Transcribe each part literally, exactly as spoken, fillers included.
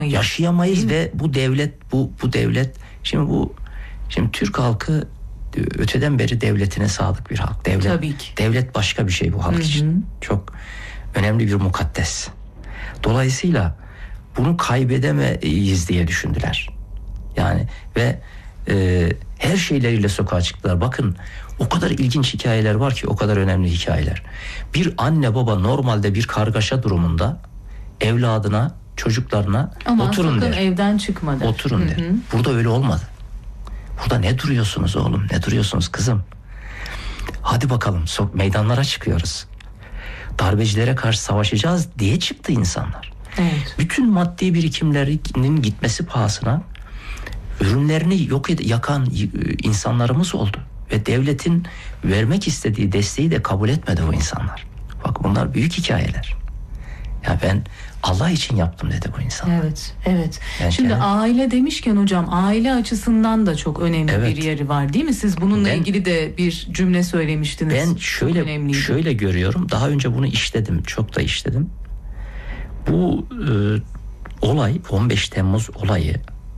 Yaşayamayız ve bu devlet bu bu devlet şimdi bu şimdi Türk halkı öteden beri devletine sadık bir halk. Devlet Tabii ki. Devlet başka bir şey bu halk Hı-hı. için. Çok önemli bir mukaddes. Dolayısıyla bunu kaybedemeyiz diye düşündüler. Yani ve e, her şeyleriyle sokağa çıktılar. Bakın o kadar ilginç hikayeler var ki, o kadar önemli hikayeler. Bir anne baba normalde bir kargaşa durumunda evladına, çocuklarına Ama oturun der. Evden çıkma der. Oturun der. Hı-hı. Burada öyle olmadı. Burada ne duruyorsunuz oğlum, ne duruyorsunuz kızım? Hadi bakalım sok meydanlara çıkıyoruz. Darbecilere karşı savaşacağız diye çıktı insanlar. Evet. Bütün maddi birikimlerinin gitmesi pahasına ürünlerini yok ed- yakan insanlarımız oldu. Ve devletin vermek istediği desteği de kabul etmedi bu insanlar. Bak bunlar büyük hikayeler. Ya ben Allah için yaptım dedi bu insanlar. Evet, evet. Yani Şimdi kendim... aile demişken hocam, aile açısından da çok önemli evet. bir yeri var değil mi? Siz bununla ben, ilgili de bir cümle söylemiştiniz. Ben şöyle şöyle görüyorum. Daha önce bunu işledim, çok da işledim. Bu e, olay, on beş Temmuz olayı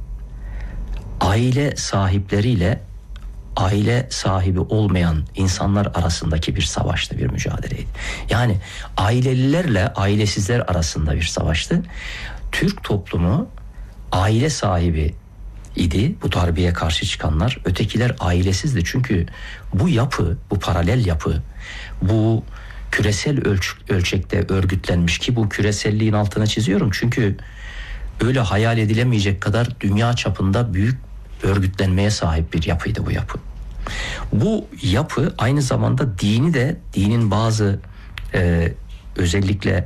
aile sahipleriyle aile sahibi olmayan insanlar arasındaki bir savaştı, bir mücadeleydi. Yani ailelilerle ailesizler arasında bir savaştı. Türk toplumu aile sahibi idi, bu darbeye karşı çıkanlar. Ötekiler ailesizdi. Çünkü bu yapı, bu paralel yapı, bu küresel ölç- ölçekte örgütlenmiş ki bu küreselliğin altına çiziyorum. Çünkü öyle hayal edilemeyecek kadar dünya çapında büyük örgütlenmeye sahip bir yapıydı bu yapı. Bu yapı aynı zamanda dini de, dinin bazı e, özellikle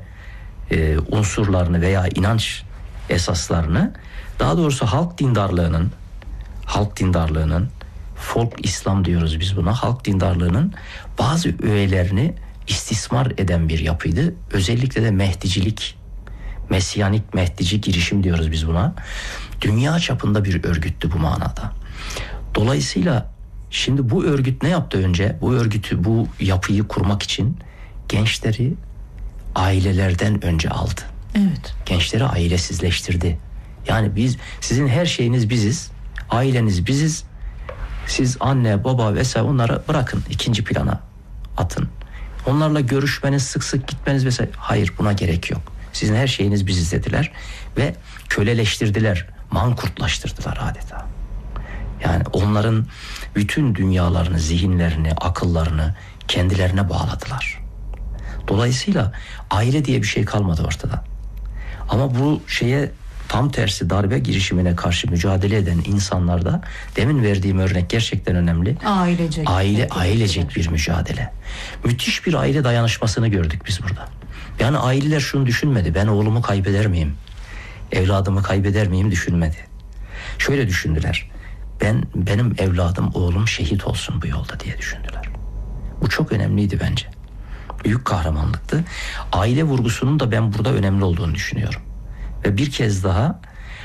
e, unsurlarını veya inanç esaslarını, daha doğrusu halk dindarlığının, halk dindarlığının, folk İslam diyoruz biz buna, halk dindarlığının bazı öğelerini istismar eden bir yapıydı. Özellikle de Mehdicilik, Mesyanik Mehdici girişim diyoruz biz buna. Dünya çapında bir örgüttü bu manada. Dolayısıyla şimdi bu örgüt ne yaptı önce? Bu örgütü, bu yapıyı kurmak için gençleri ailelerden önce aldı. Evet. Gençleri ailesizleştirdi. Yani biz, sizin her şeyiniz biziz, aileniz biziz. Siz anne, baba vesaire onları bırakın, ikinci plana atın. Onlarla görüşmeniz, sık sık gitmeniz vesaire, hayır buna gerek yok. Sizin her şeyiniz biziz dediler ve köleleştirdiler, mankurtlaştırdılar adeta. Yani onların bütün dünyalarını, zihinlerini, akıllarını kendilerine bağladılar. Dolayısıyla aile diye bir şey kalmadı ortada. Ama bu şeye tam tersi, darbe girişimine karşı mücadele eden insanlarda, demin verdiğim örnek gerçekten önemli. Ailecek. Aile, ailecek bir mücadele. Müthiş bir aile dayanışmasını gördük biz burada. Yani aileler şunu düşünmedi: ben oğlumu kaybeder miyim, evladımı kaybeder miyim düşünmedi. Şöyle düşündüler: ben benim evladım, oğlum şehit olsun bu yolda diye düşündüler. Bu çok önemliydi bence. Büyük kahramanlıktı. Aile vurgusunun da ben burada önemli olduğunu düşünüyorum. Ve bir kez daha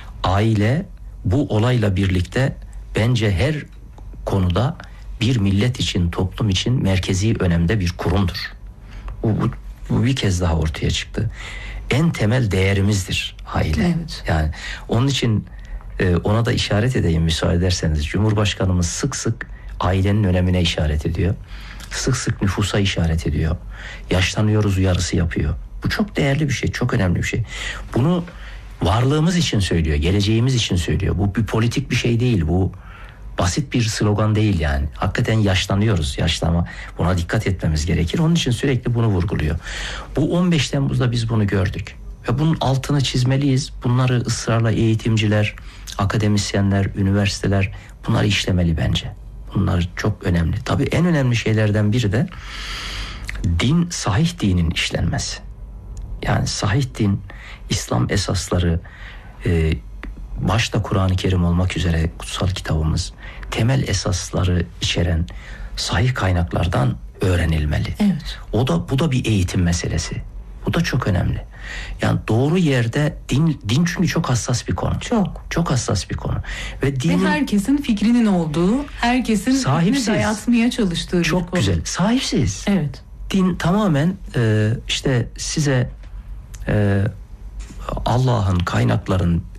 aile bu olayla birlikte bence her konuda bir millet için, toplum için merkezi önemde bir kurumdur. Bu, bu, bu bir kez daha ortaya çıktı. En temel değerimizdir aile. Evet. Yani onun için e, ona da işaret edeyim müsaade ederseniz. Cumhurbaşkanımız sık sık ailenin önemine işaret ediyor. Sık sık nüfusa işaret ediyor. Yaşlanıyoruz uyarısı yapıyor. Bu çok değerli bir şey, çok önemli bir şey. Bunu varlığımız için söylüyor, geleceğimiz için söylüyor. Bu bir politik bir şey değil, bu basit bir slogan değil yani. Hakikaten yaşlanıyoruz, yaşlanma, buna dikkat etmemiz gerekir. Onun için sürekli bunu vurguluyor. Bu on beş Temmuz'da biz bunu gördük. Ve bunun altını çizmeliyiz. Bunları ısrarla eğitimciler, akademisyenler, üniversiteler bunları işlemeli bence. Bunlar çok önemli. Tabii en önemli şeylerden biri de din, sahih dinin işlenmesi. Yani sahih din, İslam esasları, e, başta Kur'an-ı Kerim olmak üzere kutsal kitabımız, temel esasları içeren sahih kaynaklardan öğrenilmeli. Evet. O da, bu da bir eğitim meselesi. Bu da çok önemli. Yani doğru yerde din, din çünkü çok hassas bir konu. Çok. Çok hassas bir konu. Ve, dinin, Ve herkesin fikrinin olduğu, herkesin sahipsiz, fikrini dayatmaya çalıştığı çok bir konu. güzel. Sahipsiz. Evet. Din tamamen e, işte size e, Allah'ın, kaynakların